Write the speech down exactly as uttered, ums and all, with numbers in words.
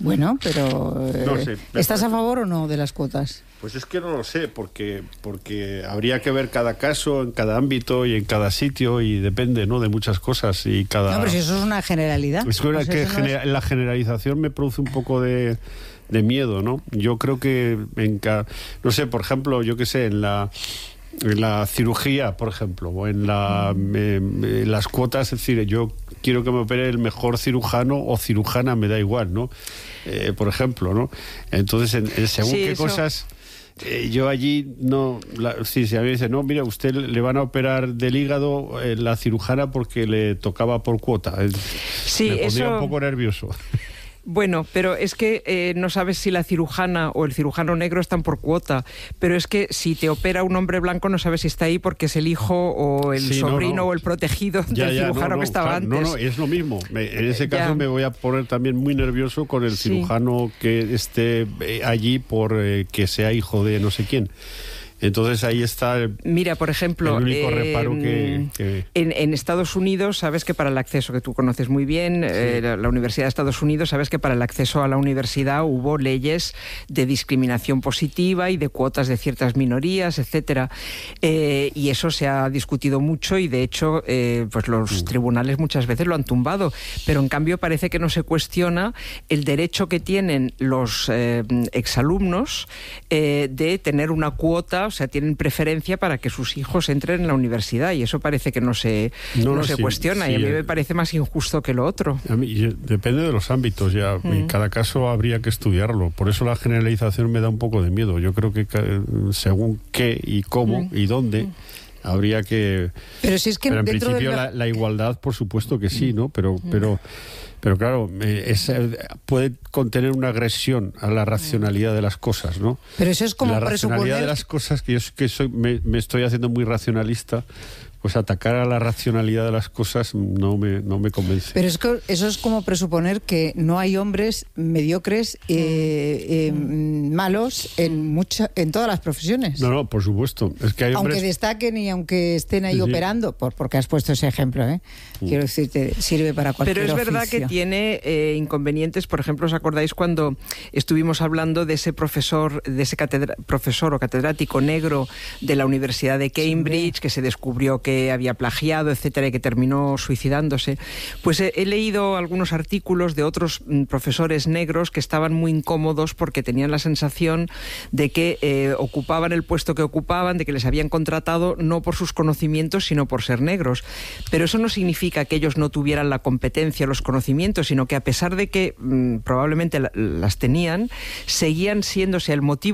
Bueno, pero eh, No sé. ¿estás a favor o no de las cuotas? Pues es que no lo sé, porque, porque habría que ver cada caso en cada ámbito y en cada sitio, y depende, ¿no?, de muchas cosas. Y cada... No, pero si eso es una generalidad. Es que, Pues que eso no genera- es- la generalización me produce un poco de, de miedo, ¿no? Yo creo que en ca- no sé, por ejemplo, yo qué sé, en la en la cirugía, por ejemplo, o en la me- me- las cuotas, es decir, yo quiero que me opere el mejor cirujano o cirujana, me da igual, ¿no? Eh, por ejemplo, ¿no? Entonces, en, en según Sí, qué eso- cosas... Eh, yo allí no, la, sí, si a mí me dice, no, mira, usted le van a operar del hígado eh, la cirujana porque le tocaba por cuota. Eh, Sí, me pondría eso- un poco nervioso. Bueno, pero es que eh, no sabes si la cirujana o el cirujano negro están por cuota, pero es que si te opera un hombre blanco no sabes si está ahí porque es el hijo o el Sí, no, sobrino no. o el protegido Ya, del ya, cirujano no, no, que estaba claro, antes. No, no, es lo mismo. Me- en ese caso Ya. me voy a poner también muy nervioso con el Sí. cirujano que esté eh, allí por eh, que sea hijo de no sé quién. Entonces ahí está el, Mira, por ejemplo, el único eh, reparo que... que- En, en Estados Unidos, sabes que para el acceso, que tú conoces muy bien, eh, la, la Universidad de Estados Unidos, sabes que para el acceso a la universidad hubo leyes de discriminación positiva y de cuotas de ciertas minorías, etcétera. Eh, y eso se ha discutido mucho y, de hecho, eh, pues los Mm. tribunales muchas veces lo han tumbado. Pero, en cambio, parece que no se cuestiona el derecho que tienen los eh, exalumnos eh, de tener una cuota, o sea, tienen preferencia para que sus hijos entren en la universidad, y eso parece que no se, No, no no, se sí, cuestiona, sí, y a mí eh. me parece más injusto que lo otro. A mí, yo- depende de los ámbitos, ya en cada caso habría que estudiarlo. Por eso la generalización me da un poco de miedo. Yo creo que ca- según qué y cómo y dónde habría que... Pero si es que pero en dentro de principio la- la, la igualdad, por supuesto que sí, ¿no? Pero, pero, pero claro, eh, es, eh, puede contener una agresión a la racionalidad de las cosas, ¿no? Pero eso es como la racionalidad presuponer... de las cosas, que yo es que soy, me, me estoy haciendo muy racionalista, pues atacar a la racionalidad de las cosas no me, no me convence. Pero es que eso es como presuponer que no hay hombres mediocres, eh, eh, malos en mucha, en todas las profesiones. No, no, por supuesto. Es que hay Aunque hombres... destaquen y aunque estén ahí Sí, sí. operando, por, porque has puesto ese ejemplo, ¿eh? Quiero decirte, sirve para cualquier Pero es verdad oficio. que tiene eh, inconvenientes. Por ejemplo, ¿os acordáis cuando estuvimos hablando de ese profesor, de ese catedra- profesor o catedrático negro de la Universidad de Cambridge, que se descubrió que había plagiado, etcétera, y que terminó suicidándose? Pues he, he leído algunos artículos de otros mm, profesores negros que estaban muy incómodos porque tenían la sensación de que eh, ocupaban el puesto que ocupaban, de que les habían contratado no por sus conocimientos, sino por ser negros. Pero eso no significa que ellos no tuvieran la competencia, los conocimientos, sino que, a pesar de que mmm, probablemente la, las tenían, seguían siéndose el motivo